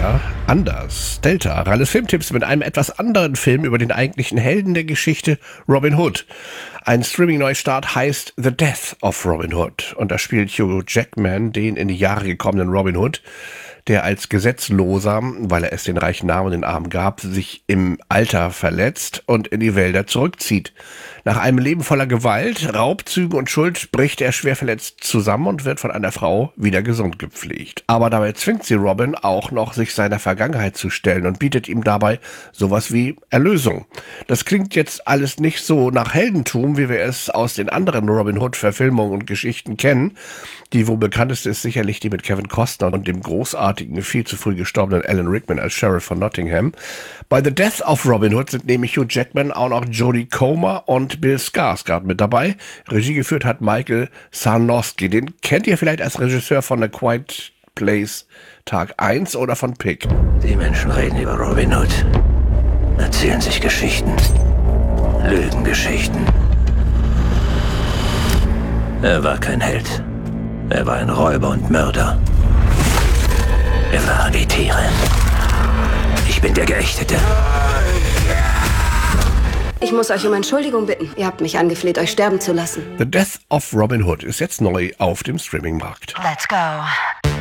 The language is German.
Delta. Ralles Filmtipps mit einem etwas anderen Film über den eigentlichen Helden der Geschichte, Robin Hood. Ein Streaming-Neustart heißt The Death of Robin Hood. Und da spielt Hugh Jackman den in die Jahre gekommenen Robin Hood, der als Gesetzloser, weil er es den reichen Namen und den Armen gab, sich im Alter verletzt und in die Wälder zurückzieht. Nach einem Leben voller Gewalt, Raubzügen und Schuld bricht er schwer verletzt zusammen und wird von einer Frau wieder gesund gepflegt. Aber dabei zwingt sie Robin auch noch, sich seiner Vergangenheit zu stellen und bietet ihm dabei sowas wie Erlösung. Das klingt jetzt alles nicht so nach Heldentum, wie wir es aus den anderen Robin Hood-Verfilmungen und Geschichten kennen. Die wohl bekannteste ist sicherlich die mit Kevin Costner und dem großartigen, viel zu früh gestorbenen Alan Rickman als Sheriff von Nottingham. Bei The Death of Robin Hood sind nämlich Hugh Jackman auch noch Jodie Comer und Bill Skarsgård mit dabei. Regie geführt hat Michael Sarnowski. Den kennt ihr vielleicht als Regisseur von A Quiet Place Tag 1 oder von Pig. Die Menschen reden über Robin Hood, erzählen sich Geschichten, Lügengeschichten. Er war kein Held. Er war ein Räuber und Mörder. Wir waren die Tiere. Ich bin der Geächtete. Ich muss euch um Entschuldigung bitten. Ihr habt mich angefleht, euch sterben zu lassen. The Death of Robin Hood ist jetzt neu auf dem Streamingmarkt. Let's go.